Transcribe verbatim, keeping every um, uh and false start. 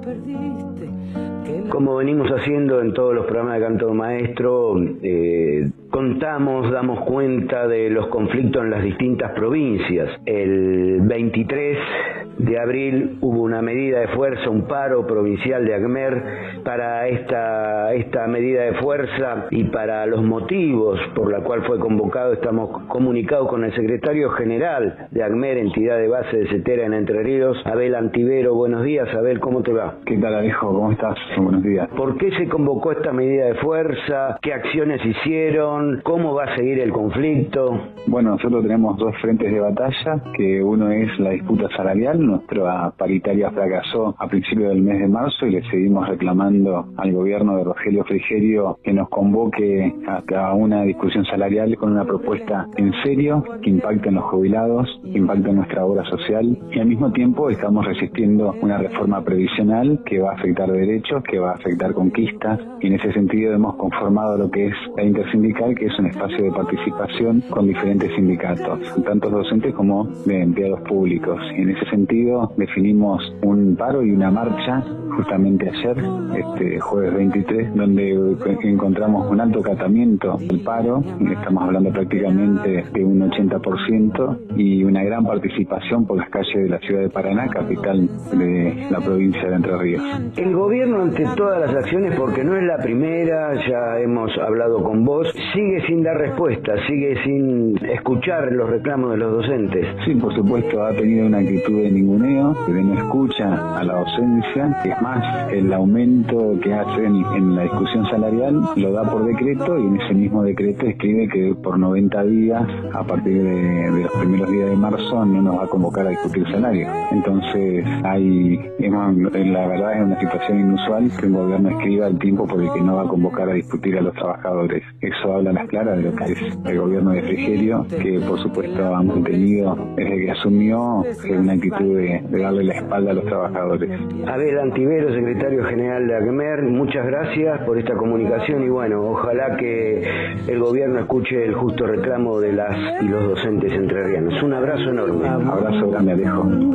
Como venimos haciendo en todos los programas de Canto Maestro, eh, contamos, damos cuenta de los conflictos en las distintas provincias. El veintitrés de abril hubo una medida de fuerza, un paro provincial de ACMER. Para esta, esta medida de fuerza y para los motivos por la cual fue convocado, estamos comunicados con el secretario general de ACMER, entidad de base de CETERA en Entre Ríos, Abel Antivero. Buenos días, Abel, ¿cómo te va? ¿Qué tal, Alejo? ¿Cómo estás? Buenos días. ¿Por qué se convocó esta medida de fuerza? ¿Qué acciones hicieron? ¿Cómo va a seguir el conflicto? Bueno, nosotros tenemos dos frentes de batalla, que uno es la disputa salarial. Nuestra paritaria fracasó a principios del mes de marzo y le seguimos reclamando al gobierno de Rogelio Frigerio que nos convoque a una discusión salarial con una propuesta en serio que impacte en los jubilados, que impacte en nuestra obra social, y al mismo tiempo estamos resistiendo una reforma previsional que va a afectar derechos, que va a afectar conquistas, y en ese sentido hemos conformado lo que es la intersindical, que es un espacio de participación con diferentes sindicatos, tanto docentes como de empleados públicos, y en ese sentido definimos un paro y una marcha justamente ayer, este jueves veintitrés, donde encontramos un alto acatamiento del paro, estamos hablando prácticamente de un ochenta por ciento, y una gran participación por las calles de la ciudad de Paraná, capital de la provincia de Entre Ríos. El gobierno, ante todas las acciones, porque no es la primera, ya hemos hablado con vos, sigue sin dar respuesta, sigue sin escuchar los reclamos de los docentes. Sí, por supuesto, ha tenido una actitud de ninguneo, de no escucha a la docencia. Es más, el aumento que hacen en la discusión salarial lo da por decreto, y en ese mismo decreto escribe que por noventa días, a partir de, de los primeros días de marzo, no nos va a convocar a discutir salario. Entonces, hay, hemos, la verdad es una situación inusual que un gobierno escriba el tiempo por el que no va a convocar a discutir a los trabajadores. Eso habla a las claras de lo que es el gobierno de Frigerio, que por supuesto ha mantenido desde que asumió una actitud de, de darle la espalda a los trabajadores. Abel Antivero, secretario general de ACMER, muchas gracias por esta comunicación, y bueno, ojalá que el gobierno escuche el justo reclamo de las y los docentes entrerrianos. Un abrazo enorme. Abrazo grande, Alejo.